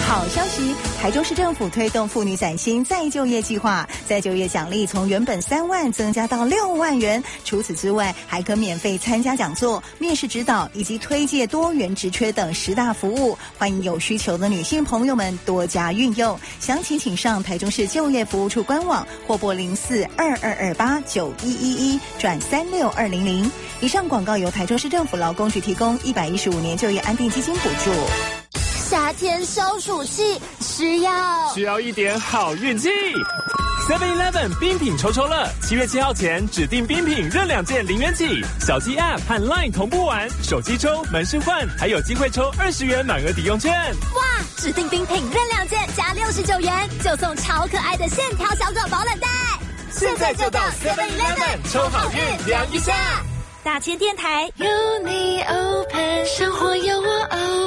好消息，台中市政府推动妇女崭新再就业计划，再就业奖励从原本3万增加到6万元。除此之外，还可免费参加讲座、面试指导以及推介多元职缺等10大服务。欢迎有需求的女性朋友们多加运用。详情请上台中市就业服务处官网或拨0422289111转36200。以上广告由台中市政府劳工局提供，115年就业安定基金补助。 夏天消暑气需要一点好运气。7-Eleven 冰品抽乐，7月7号前指定冰品任2件0元起，小鸡 App 和 LINE 同步玩，手机抽、门市换，还有机会抽20元满额抵用券。 哇！指定冰品任2件加69元，就送超可爱的线条小狗保冷袋。 现在就到 7-Eleven 抽好运量一下。 大千电台有你 open， 生活有我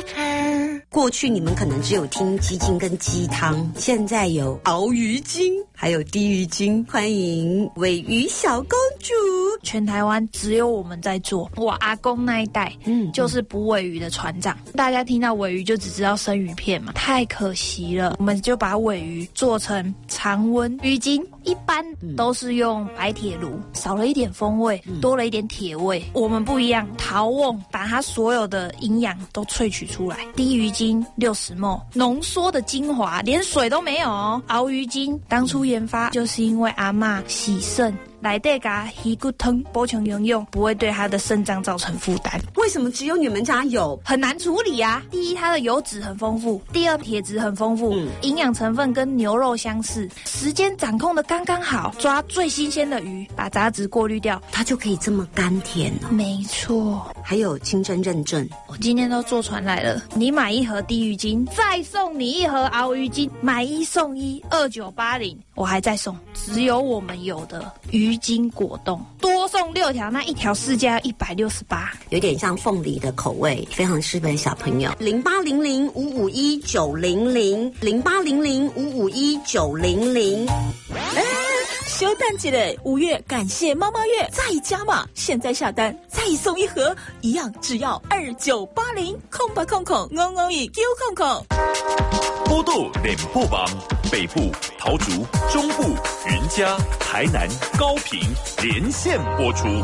open。 过去你们可能只有听鸡精跟鸡汤，现在有熬鱼精，还有低鱼精。欢迎尾鱼小公主。 全台湾只有我们在做，我阿公那一代，就是捕尾鱼的船长。大家听到尾鱼就只知道生鱼片嘛，太可惜了。我们就把尾鱼做成常温鱼精，一般都是用白铁炉，少了一点风味，多了一点铁味。我们不一样，陶瓮把它所有的营养都萃取出来。低鱼精60ml，浓缩的精华，连水都没有哦。熬鱼精当初研发就是因为阿嬷洗肾，来得嘎鱼骨汤补充营养，不会对他的肾脏造成负担。 为什么只有你们家有？ 很难处理啊。第一，它的油脂很丰富；第二，铁质很丰富，营养成分跟牛肉相似，时间掌控的刚刚好，抓最新鲜的鱼，把杂质过滤掉， 它就可以这么甘甜哦。 没错， 还有清真认证。 我今天都坐船来了，你买1盒低鱼精，再送你1盒熬鱼精，买1送1，2980，我还在送，只有我们有的鱼精果冻，多送6条，那1条市价168， 有点像凤梨的口味，非常适合小朋友。0800551900，0800551900。 休蛋节嘞，5月感谢妈妈月再加码，现在下单再送1盒，一样只要2980，空吧空空，5519空空。 波豆脸部王，北部桃竹，中部云嘉，台南高屏连线播出。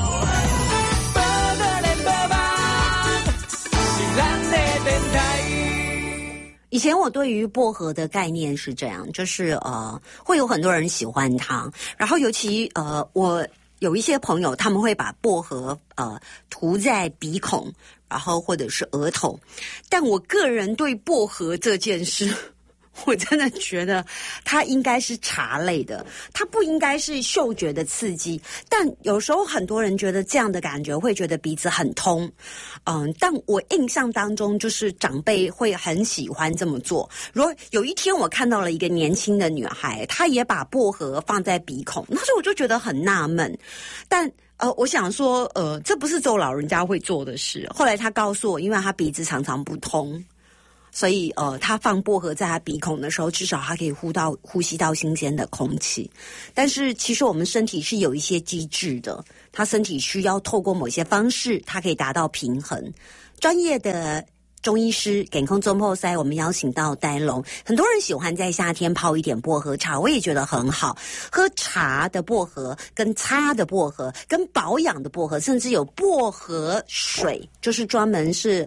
以前我对于薄荷的概念是这样，就是会有很多人喜欢它，然后尤其我有一些朋友他们会把薄荷涂在鼻孔，然后或者是额头，但我个人对薄荷这件事，我真的觉得它应该是茶类的，它不应该是嗅觉的刺激。但有时候很多人觉得这样的感觉会觉得鼻子很通，但我印象当中就是长辈会很喜欢这么做。如果有一天我看到了一个年轻的女孩，她也把薄荷放在鼻孔，那时候我就觉得很纳闷。但我想说，这不是只有老人家会做的事。后来她告诉我，因为她鼻子常常不通。所以他放薄荷在他鼻孔的时候，至少他可以呼吸到新鲜的空气。但是其实我们身体是有一些机制的，他身体需要透过某些方式，它可以达到平衡。专业的中医师健康中破塞，我们邀请到呆龙。很多人喜欢在夏天泡一点薄荷茶，我也觉得很好。喝茶的薄荷跟擦的薄荷跟保养的薄荷，甚至有薄荷水，就是专门是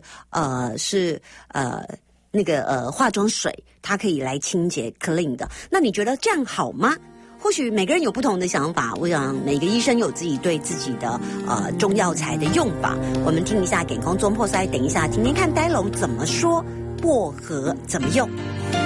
化妆水，它可以来清洁 clean 的。那你觉得这样好吗？或许每个人有不同的想法，我想每个医生有自己对自己的中药材的用法。我们听一下健康中破塞，等一下听听看呆龙怎么说薄荷怎么用。